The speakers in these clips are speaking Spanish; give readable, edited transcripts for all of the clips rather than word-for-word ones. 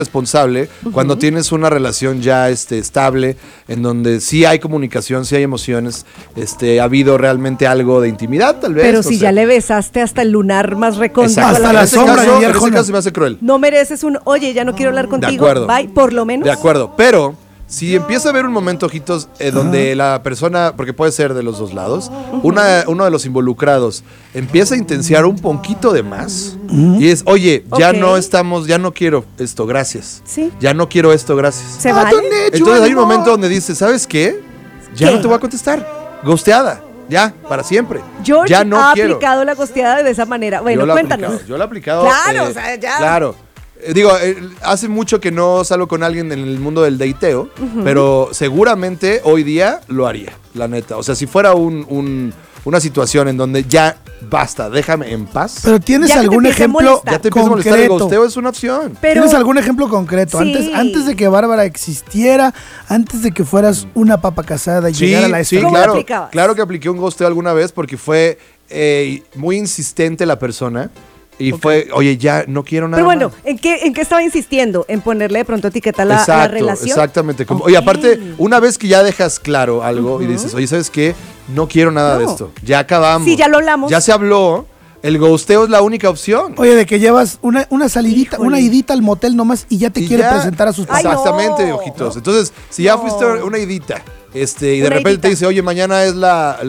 responsable cuando tienes una relación ya estable, en donde sí hay comunicación, sí hay emociones, ha habido realmente algo de intimidad, tal vez. Pero si ya le besaste hasta el lunar más recóndito. Hasta la sombra. En ese caso se me hace cruel. No mereces oye, ya no quiero hablar contigo. De acuerdo. Bye, por lo menos. De acuerdo, pero si empieza a haber un momento, ojitos, donde la persona, porque puede ser de los dos lados, uno de los involucrados empieza a intensiar un poquito de más y es, oye, ya no quiero esto, gracias. Sí. Ya no quiero esto, gracias. ¿Se vale? Entonces hay un momento donde dices, ¿sabes qué? Ya no te voy a contestar. Ghosteada. Ya, para siempre. George ya no ha quiero. aplicado la ghosteada de esa manera. Bueno, cuéntanos. Yo lo he aplicado. Claro, o sea, ya. Claro. Hace mucho que no salgo con alguien en el mundo del dateo, pero seguramente hoy día lo haría, la neta. O sea, si fuera una situación en donde ya basta, déjame en paz. Pero ¿tienes algún ejemplo ya te empieza a molestar el ghosteo, es una opción. ¿Tienes algún ejemplo concreto? Sí. Antes de que Bárbara existiera, antes de que fueras una papa casada y llegara a la Sí, esfera. claro que apliqué un ghosteo alguna vez porque fue muy insistente la persona. Y fue, oye, ya no quiero nada. Pero bueno, más. ¿en qué estaba insistiendo? En ponerle de pronto etiqueta a la relación. Exactamente. Oye, aparte, una vez que ya dejas claro algo y dices, oye, ¿sabes qué? No quiero nada de esto. Ya acabamos. Sí, ya lo hablamos. Ya se habló. El ghosteo es la única opción. Oye, de que llevas una salidita, una idita al motel nomás y ya te quiere presentar a sus papás. Exactamente, no. ojitos. Entonces, si ya fuiste una idita, y de repente te dice, oye, mañana es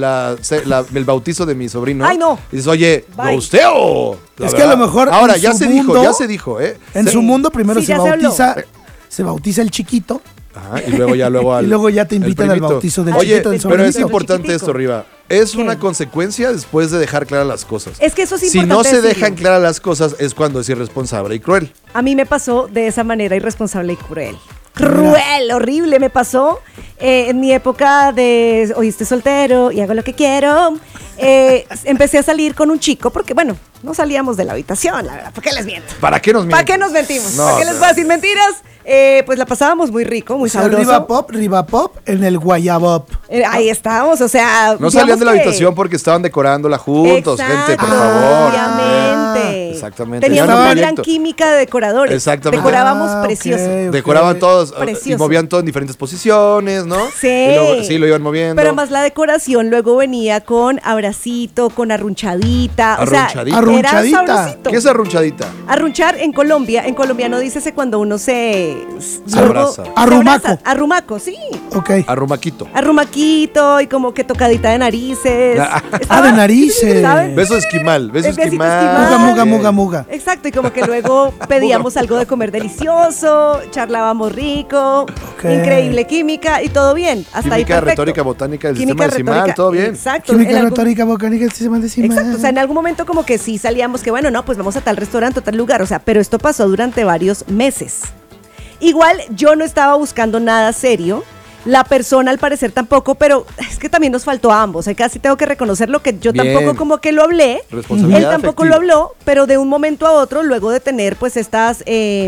el bautizo de mi sobrino. Ay, no. Y dices, oye, Bye. ghosteo. Es que a lo mejor ahora, en ya su se dijo, ¿eh? En su mundo primero Sí, se ya se habló. se bautiza el chiquito. Ajá, y luego Y luego ya te invitan al bautizo del Oye, chiquito, del pero es sobrinito. importante esto, Riva. Es una consecuencia después de dejar claras las cosas. Es que eso es Si importante no se decirlo. dejan claras las cosas, es cuando es irresponsable y cruel. A mí me pasó de esa manera irresponsable y cruel. Cruel, horrible, me pasó en mi época de hoy estoy soltero y hago lo que quiero. Empecé a salir con un chico porque, bueno, no salíamos de la habitación, la verdad. ¿Por qué les miento? ¿Para qué nos ¿Para qué nos mentimos? No, ¿Para qué les voy a decir mentiras? Pues la pasábamos muy rico, muy sabroso. Riva Pop en el Guayabop. Ahí estábamos, o sea. No salían de la habitación porque estaban decorándola juntos, gente, por favor. Obviamente. Exactamente. Teníamos Ya una no gran proyecto. química de decoradores. Exactamente. Decorábamos precioso. Decoraban todos y Precioso. movían todo en diferentes posiciones, ¿no? Sí. Y luego, sí, lo iban moviendo. Pero más la decoración luego venía con abracito, con arrunchadita. Arrunchadita. O sea, era Arrunchadita. sabrosito. ¿Qué es arrunchadita? Arrunchar en colombiano dícese cuando uno se abraza. Arrumaco. Arrumaco, sí. Ok. Arrumaquito. Arrumaquito y como que tocadita de narices. De narices. ¿Saben? Beso esquimal, beso El besito esquimal. Muga. Exacto, y como que luego pedíamos algo de comer delicioso, charlábamos rico, increíble química y todo bien. Hasta ahí Química, perfecto. retórica, botánica del Química, sistema decimal, retórica, todo bien. Exacto. Química, en algún- retórica, botánica, el sistema decimal. Exacto, o sea, en algún momento como que sí salíamos que bueno, no, pues vamos a tal restaurante o tal lugar, o sea, pero esto pasó durante varios meses. Igual yo no estaba buscando nada serio, la persona al parecer tampoco, pero es que también nos faltó a ambos, casi tengo que reconocerlo que yo Bien. tampoco como que lo hablé, Responsabilidad él tampoco afectiva. lo habló, pero de un momento a otro, luego de tener pues estas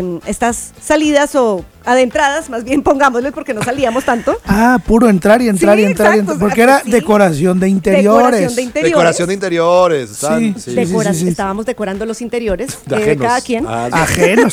salidas o adentradas, más bien pongámosle porque no salíamos tanto. Puro entrar y entrar Sí, y entrar. exacto, Porque era sí. decoración de interiores. Decoración de interiores. Sí. Sí. Estábamos decorando los interiores De de ajenos. cada quien. Ajenos.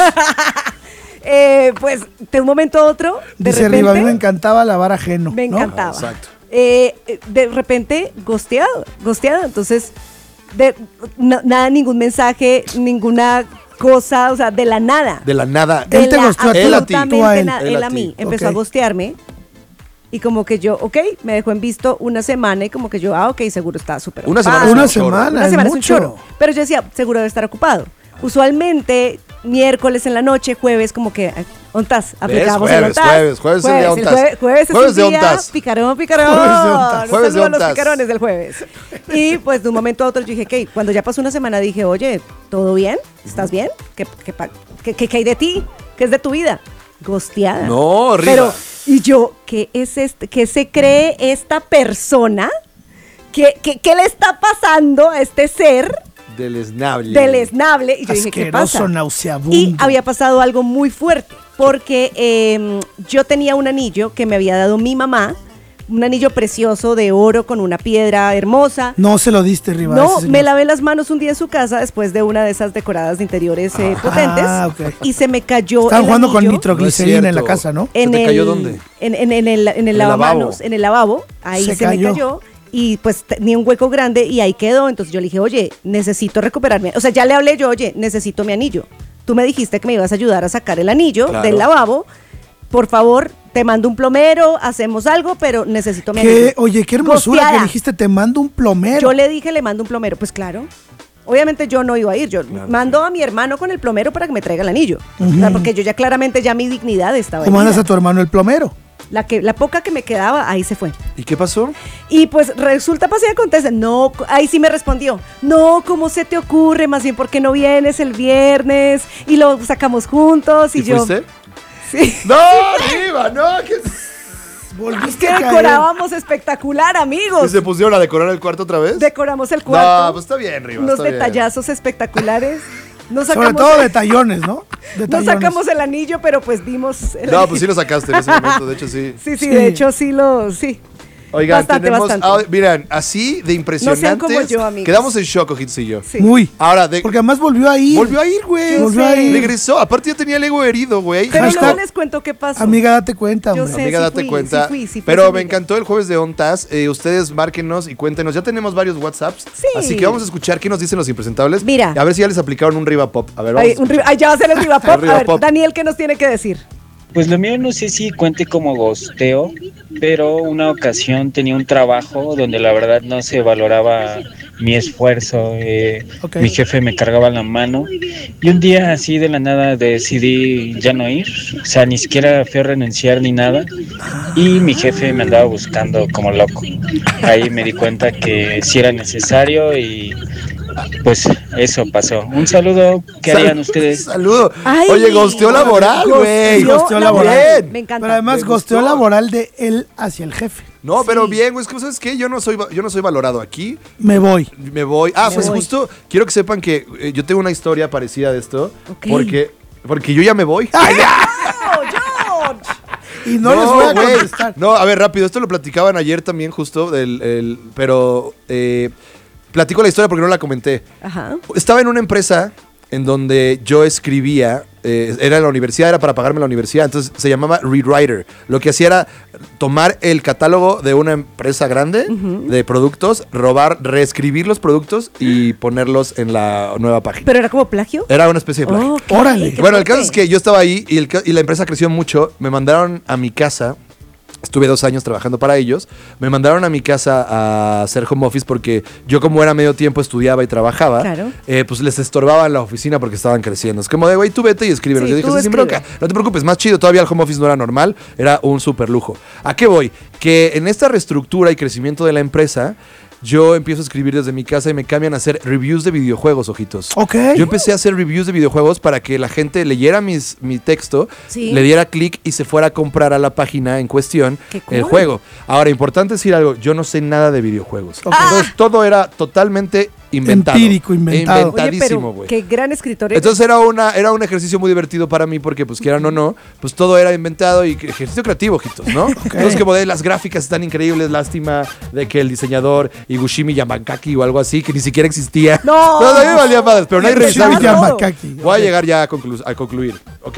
Pues de un momento a otro, de Dice repente, arriba, a mí me encantaba lavar ajeno. me ¿no? encantaba. Exacto. De repente, gosteado. Entonces, nada, ningún mensaje, ninguna cosa, o sea, de la nada. De la nada. Él te gosteó a ti. Él a ti. Absolutamente Tú a él. nada. Él Él a a ti. mí. Empezó Ok. a gostearme. Y como que yo, me dejó en visto una semana y como que yo, seguro está súper Una semana ocupado. es un chorro. Una semana es un mucho. chorro. Pero yo decía, seguro debe estar ocupado. Usualmente, miércoles en la noche, jueves, como que, ontas, aplicamos el ontas. Jueves es el día ontas. Jueves es Jueves un de día ontas. picarón. Jueves de ontas. Un Jueves de saludo a los ontas. picarones del jueves. Y pues de un momento a otro yo dije, ¿qué? Cuando ya pasó una semana dije, oye, ¿todo bien? ¿Estás bien? ¿Qué hay de ti? ¿Qué es de tu vida? Gosteada. No, horrible. Pero, y yo, ¿qué es ¿qué se cree esta persona? ¿Qué le está pasando a este ser Deleznable. deleznable? Y yo dije, ¿qué pasa? Asqueroso, nauseabundo. Y había pasado algo muy fuerte, porque yo tenía un anillo que me había dado mi mamá un anillo precioso de oro con una piedra hermosa. No se lo diste, Rivas. No, me lavé las manos un día en su casa después de una de esas decoradas de interiores potentes ok. y se me cayó Estaban el jugando con anillo nitroglicerina No es en la cierto. casa, ¿no? en ¿Se te el, cayó dónde? En el lavamanos, en el lavabo, ahí Se se me cayó. cayó y pues tenía un hueco grande y ahí quedó, entonces yo le dije, oye, necesito recuperarme, o sea, ya le hablé yo, oye, necesito mi anillo. Tú me dijiste que me ibas a ayudar a sacar el anillo Claro. del lavabo, por favor, te mando un plomero, hacemos algo, pero necesito mi anillo. Oye, qué hermosura Gosteada. que dijiste, te mando un plomero. Yo le dije, le mando un plomero, pues claro. Obviamente yo no iba a ir, yo mando a mi hermano con el plomero para que me traiga el anillo. O sea, porque yo ya claramente ya mi dignidad estaba O mandas herida. a tu hermano el plomero. La poca que me quedaba, ahí se fue. ¿Y qué pasó? Y pues resulta, pasa y acontece, no, ahí sí me respondió, no, ¿cómo se te ocurre? Más bien, ¿por qué no vienes el viernes? Y lo sacamos juntos y, ¿Y yo... fuiste? Sí. ¡No, Riva! ¡No! ¿Qué? Volviste Que a caer. decorábamos espectacular, ¿Y amigos. se pusieron a decorar el cuarto otra vez? Decoramos el cuarto. No, pues está bien, Riva. unos está bien. detallazos espectaculares. Nos Sobre sacamos todo el- detallones, ¿no? No Detallones. sacamos el anillo, pero pues vimos el No, anillo. pues sí lo sacaste en ese momento, de hecho sí. Sí, Sí. de hecho sí. Oigan, Bastante, tenemos, bastante. miren, así de impresionantes. como yo, amigos. Quedamos en shock, Ojitos y yo. Sí. Muy. Ahora, Porque además volvió a ir. volvió a ir, güey. Yo Volvió a sé. ir. Regresó. Aparte yo tenía el ego herido, güey. Pero Hashtag- luego les cuento qué pasó. Amiga, date cuenta, Yo hombre. sé. Amiga, sí date fui, cuenta. sí fui, sí fui Pero esa me amiga. encantó el jueves de ONTAS. Ustedes márquenos y cuéntenos. Ya tenemos varios WhatsApps. Sí. Así que vamos a escuchar qué nos dicen los impresentables. Mira. A ver si ya les aplicaron un Riva Pop. A ver, vamos. Ay, ya va a ser el Riva Pop. Riva A ver, Pop. Daniel, ¿qué nos tiene que decir? Pues lo mío no sé si cuente como gosteo, pero una ocasión tenía un trabajo donde la verdad no se valoraba mi esfuerzo, Ok. mi jefe me cargaba la mano y un día así de la nada decidí ya no ir, o sea, ni siquiera fui a renunciar ni nada y mi jefe me andaba buscando como loco. Ahí me di cuenta que sí era necesario y pues eso pasó. Un saludo, ¿qué harían ustedes? Saludo. Ay, Oye, gosteo laboral, güey. Gosteo laboral. Bien. Me encanta. Pero además Me gosteo gustó. laboral de él hacia el jefe. No, pero Sí. bien, güey. Es que, ¿sabes qué? Yo no soy valorado aquí. Me voy. Me voy. Me Pues voy. justo quiero que sepan que yo tengo una historia parecida de esto. Ok. Porque yo ya me voy. ¡Oh, George! Y no les voy a güey. contestar. No, a ver, rápido. Esto lo platicaban ayer también, justo. Pero platico la historia porque no la comenté. Ajá. Estaba en una empresa en donde yo escribía, era en la universidad, era para pagarme la universidad, entonces se llamaba Rewriter. Lo que hacía era tomar el catálogo de una empresa grande de productos, reescribir los productos y ponerlos en la nueva página. ¿Pero era como plagio? Era una especie de plagio. Ok, Órale. qué Bueno, el fuerte. caso es que yo estaba ahí y la empresa creció mucho. Me mandaron a mi casa. Estuve 2 años trabajando para ellos. Me mandaron a mi casa a hacer home office porque yo, como era medio tiempo, estudiaba y trabajaba. Claro. Pues les estorbaba en la oficina porque estaban creciendo. Es como de, güey, tú vete y escríbenos. Sí, Yo dije, tú sí, sin escribe. bronca. No te preocupes, más chido. Todavía el home office no era normal. Era un súper lujo. ¿A qué voy? Que en esta reestructura y crecimiento de la empresa, yo empiezo a escribir desde mi casa y me cambian a hacer reviews de videojuegos, ojitos. Ok. Yo empecé a hacer reviews de videojuegos para que la gente leyera mi texto, Sí. le diera clic y se fuera a comprar a la página en cuestión Qué cool. el juego. Ahora, importante decir algo, yo no sé nada de videojuegos. Ok. Entonces todo era totalmente inventado. Empírico, inventado. Oye, Inventadísimo, pero güey. qué gran escritor eres. Entonces era un ejercicio muy divertido para mí porque, pues quieran o no, pues todo era inventado y ejercicio creativo, ojitos, ¿no? Entonces, como de las gráficas están increíbles, lástima de que el diseñador Higushimi Yamakaki o algo así, que ni siquiera existía. No. a mí me valía madres, pero no hay Higushimi revisable. Yamaka. Yamakaki. Voy a llegar ya a concluir, ¿ok?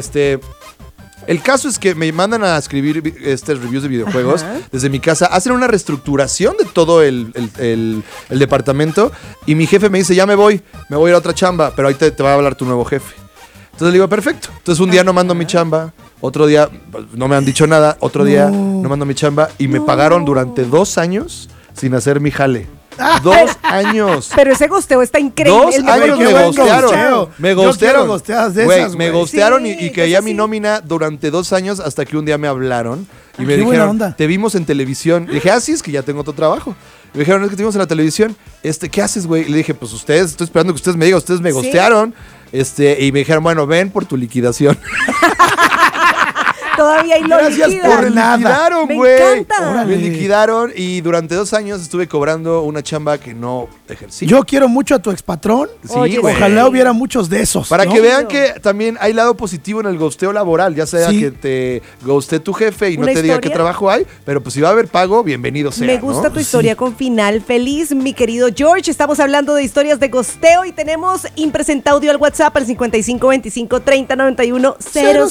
El caso es que me mandan a escribir reviews de videojuegos Ajá. desde mi casa. Hacen una reestructuración de todo el departamento y mi jefe me dice, ya me voy a ir a otra chamba, pero ahí te va a hablar tu nuevo jefe. Entonces le digo, perfecto. Entonces un día no mando mi chamba, otro día no me han dicho nada, otro día no mando mi chamba y me pagaron durante 2 años sin hacer mi jale. 2 años. Pero ese gosteo está increíble. 2 El mejor años qué me buen ghostearon. gosteo. Me Yo ghostearon. quiero gosteadas de Güey, esas, me güey. ghostearon Sí, y de caía esas mi sí. nómina durante 2 años hasta que un día me hablaron y me qué buena dijeron, onda. te vimos en televisión. Y dije, sí, es que ya tengo otro trabajo. Y me dijeron, es que te vimos en la televisión. ¿Qué haces, güey? Y le dije, pues ustedes, estoy esperando que ustedes me digan, ustedes me Sí. ghostearon. Y me dijeron, bueno, ven por tu liquidación. Todavía y lo Gracias liquidan. por nada. liquidaron, Me güey. encanta. Órale. Me liquidaron y durante 2 años estuve cobrando una chamba que no ejercí. Yo quiero mucho a tu expatrón. Sí, Oye, güey. Ojalá hubiera muchos de esos. Para ¿no? que vean que también hay lado positivo en el ghosteo laboral, ya sea Sí. que te ghostee tu jefe y no ¿Una te diga historia? qué trabajo hay, pero pues si va a haber pago, bienvenido sea. Me gusta ¿no? tu historia con final feliz, mi querido George. Estamos hablando de historias de gosteo y tenemos impresenta audio al WhatsApp al 55 25 30 91 00.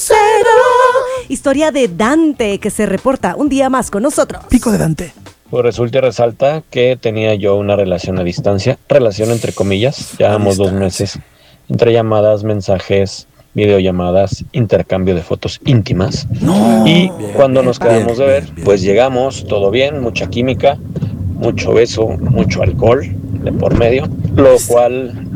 Historia de Dante que se reporta un día más con nosotros. Pico de Dante. Pues resulta y resalta que tenía yo una relación a distancia, relación entre comillas, llevamos 2 meses, entre llamadas, mensajes, videollamadas, intercambio de fotos íntimas. Y cuando nos quedamos de ver, pues llegamos, todo bien, mucha química, mucho beso, mucho alcohol de por medio, lo cual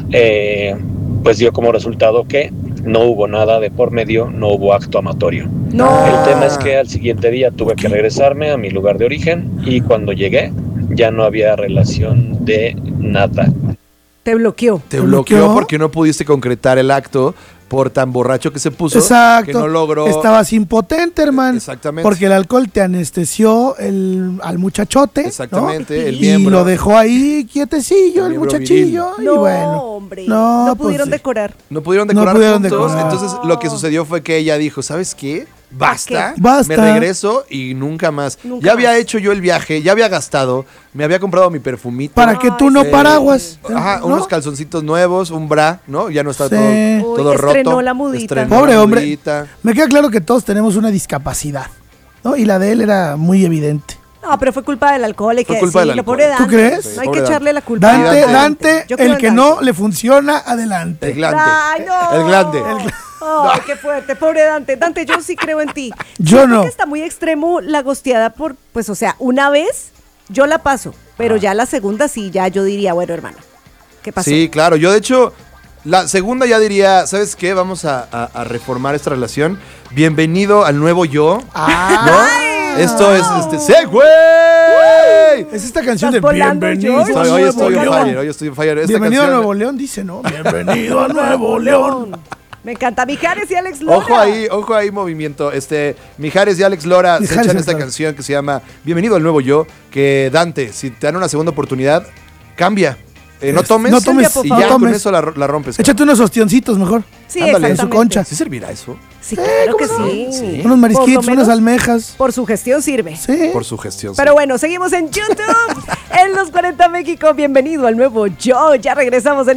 pues dio como resultado que no hubo nada de por medio, no hubo acto amatorio. No. El tema es que al siguiente día tuve que regresarme a mi lugar de origen y cuando llegué ya no había relación de nada. Te bloqueó. Te ¿Te bloqueó bloqueó? porque no pudiste concretar el acto por tan borracho que se puso Exacto. que no logró. Estabas impotente, hermano. Exactamente. Porque el alcohol te anestesió al muchachote. ¿no? Exactamente, el Y miembro. lo dejó ahí quietecillo, El el miembro muchachillo. No, y bueno. hombre. No, No pues pudieron sí. decorar. No pudieron No decorar pudieron juntos. decorar. Entonces lo que sucedió fue que ella dijo, ¿sabes qué? Basta, Basta. me regreso y nunca más. Nunca ya había más. hecho yo el viaje, ya había gastado, me había comprado mi perfumito. Para que tú no Eh, paraguas. Ajá, ¿no? unos calzoncitos nuevos, un bra, ¿no? Ya no está Sí. todo, Uy, todo roto. estrenó la mudita. Estrenó Pobre la hombre. mudita. Me queda claro que todos tenemos una discapacidad. ¿No? Y la de él era muy evidente. No, pero fue culpa del alcohol. Hay Fue que culpa del decirlo, alcohol. pobre Dante. ¿Tú crees? No hay Pobre que Dante. echarle la culpa. Dante, Dante. Dante, Yo creo el en que Dante. no le funciona, adelante. El glande. Ay, no. El glande. Ay, qué fuerte, pobre Dante. Dante, yo sí creo en ti. Yo Siento no. que está muy extremo la gosteada por, pues, o sea, una vez yo la paso, pero ya la segunda sí, ya yo diría, bueno, hermano, ¿qué pasó? Sí, claro. Yo, de hecho, la segunda ya diría, ¿sabes qué? Vamos a reformar esta relación. Bienvenido al nuevo yo. ¿No? Esto es ¡Segway! Es esta canción de ¿Estás volando, Bienvenido George? a Hoy Nuevo estoy on León. fire, hoy estoy on fire. Esta Bienvenido a canción- Nuevo León, dice, ¿no? Bienvenido a Nuevo León. Me encanta. Mijares y Alex Lora. Ojo ahí, movimiento. Mijares y Alex Lora se Mijares echan y esta Alex. canción que se llama Bienvenido al nuevo yo. Que Dante, si te dan una segunda oportunidad, cambia. No tomes, No tomes, y no ya con tomes. eso la rompes. Échate unos ostioncitos mejor. Sí, Ándale, en su exactamente. concha. ¿Sí servirá eso? Sí, claro que ¿cómo no? sí. Sí. Unos Por marisquitos, lo menos unas almejas. Por su gestión sirve. Sí. Por su gestión. Pero bueno, seguimos en YouTube, en Los 40 México. Bienvenido al nuevo Yo. Ya regresamos en